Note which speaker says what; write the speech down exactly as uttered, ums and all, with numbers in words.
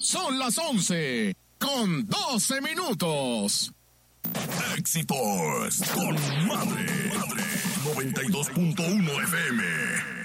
Speaker 1: Son las once con doce minutos.
Speaker 2: Éxitos con Madre, Madre noventa y dos punto uno F M.